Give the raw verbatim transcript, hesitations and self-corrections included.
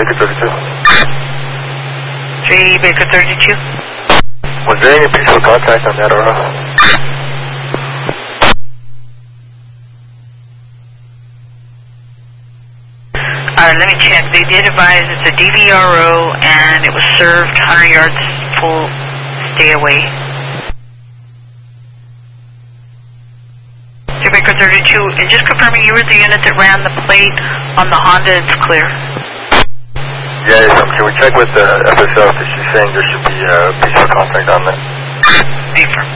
Baker thirty-two. three Baker thirty-two. Was there any visual contact on that Aurora? Uh, let me check. They did advise it's a D V R O and it was served one hundred yards full stay away. three Baker thirty-two, and just confirming you were the unit that ran the plate on the Honda, it's clear. Yeah, um, can we check with the F S L because she's saying there should be uh, visual contact on that? Affirm.